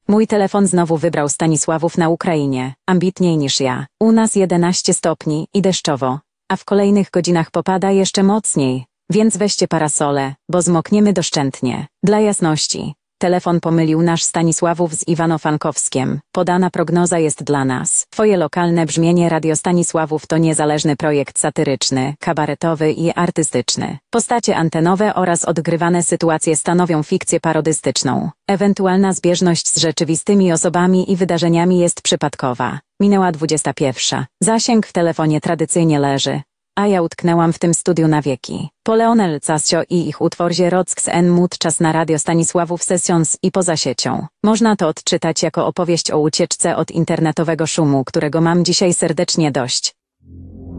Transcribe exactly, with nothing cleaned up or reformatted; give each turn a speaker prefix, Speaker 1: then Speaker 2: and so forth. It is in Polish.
Speaker 1: Mój telefon znowu wybrał Stanisławów na Ukrainie. Ambitniej niż ja. U nas jedenaście stopni i deszczowo. A w kolejnych godzinach popada jeszcze mocniej. Więc weźcie parasole, bo zmokniemy doszczętnie. Dla jasności. Telefon pomylił nasz Stanisławów z Iwano-Frankowskiem. Podana prognoza jest dla nas. Twoje lokalne brzmienie Radio Stanisławów to niezależny projekt satyryczny, kabaretowy i artystyczny. Postacie antenowe oraz odgrywane sytuacje stanowią fikcję parodystyczną. Ewentualna zbieżność z rzeczywistymi osobami i wydarzeniami jest przypadkowa. Minęła dwudziesta pierwsza. Zasięg w telefonie tradycyjnie leży. A ja utknęłam w tym studiu na wieki. Po Leonel Cascio i ich utworzie Rock en Mut czas na Radio Stanisławów Sessions i poza siecią. Można to odczytać jako opowieść o ucieczce od internetowego szumu, którego mam dzisiaj serdecznie dość.